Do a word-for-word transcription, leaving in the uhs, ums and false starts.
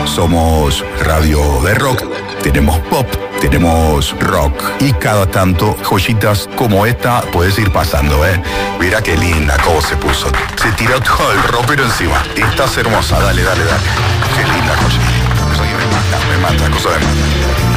Somos radio de rock, tenemos pop, tenemos rock y cada tanto joyitas como esta puedes ir pasando, ¿eh? Mira qué linda cómo se puso. Se tiró todo el ropero encima. Estás hermosa, dale, dale, dale. Qué linda joyita. Eso que me mata, me mata, cosa de mata.